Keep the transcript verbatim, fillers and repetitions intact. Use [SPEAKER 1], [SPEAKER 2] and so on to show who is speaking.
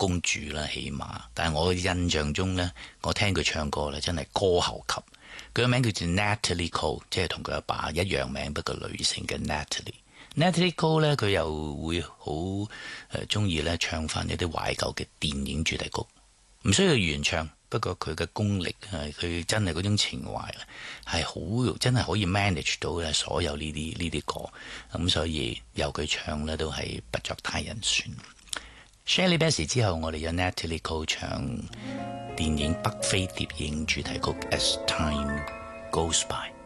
[SPEAKER 1] 公主啦，起碼。但係我印象中呢，我聽佢唱歌咧，真係歌后級。佢個名叫做 Natalie Cole， 即係同佢阿爸一樣名，不過女性嘅 Natalie。Natalie Cole 咧，佢又會好誒中意咧唱翻一啲懷舊嘅電影主題曲，唔需要原唱，不過佢嘅功力係佢真係嗰種情懷係好，真係可以 manage 到咧所有呢啲呢啲歌，咁所以由佢唱咧都係不作他人選。Shirley Bassey 之後，我哋有 Natalie Cole 唱電影《北非諜影》主題曲《As Time Goes By》。